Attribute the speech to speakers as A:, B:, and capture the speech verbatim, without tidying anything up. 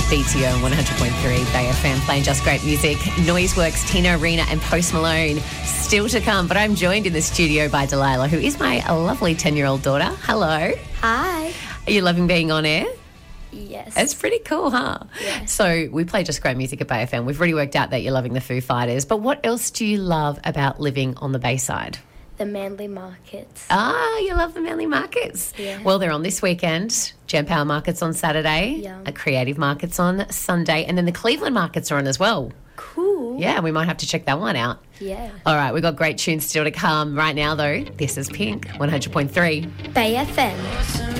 A: B T O one hundred point three Bay F M, playing just great music. Noiseworks, Tina Arena and Post Malone still to come. But I'm joined in the studio by Delilah, who is my lovely ten-year-old daughter. Hello.
B: Hi.
A: Are you loving being on air?
B: Yes.
A: It's pretty cool, huh?
B: Yeah.
A: So we play just great music at Bay F M. We've already worked out that you're loving the Foo Fighters. But what else do you love about living on the Bayside?
B: The Manly Markets.
A: Ah, you love the Manly Markets.
B: Yeah.
A: Well, they're on this weekend. Gem Power Market's on Saturday.
B: Yeah.
A: A Creative Market's on Sunday. And then the Cleveland Markets are on as well.
B: Cool.
A: Yeah, we might have to check that one out.
B: Yeah.
A: All right, we've got great tunes still to come. Right now, though, this is Pink, one hundred point three.
B: Bay F M.